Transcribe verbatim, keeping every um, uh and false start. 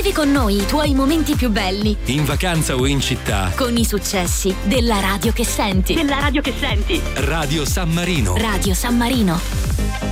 Vivi con noi i tuoi momenti più belli. In vacanza o in città. Con i successi della radio che senti. Della radio che senti. Radio San Marino. Radio San Marino.